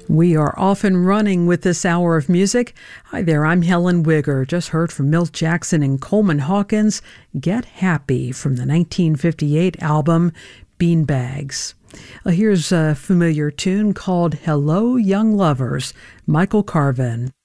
We are often running with this hour of music. Hi there, I'm Helen Wigger. Just heard from Milt Jackson and Coleman Hawkins, Get Happy from the 1958 album Beanbags. Here's a familiar tune called Hello Young Lovers, Michael Carvin.